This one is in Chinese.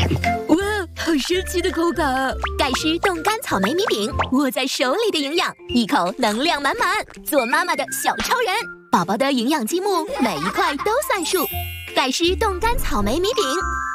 哇，好神奇的口感！ 盖诗冻干草莓米饼，握在手里的营养，一口能量满满，做妈妈的小超人。宝宝的营养积木，每一块都算数。盖诗冻干草莓米饼。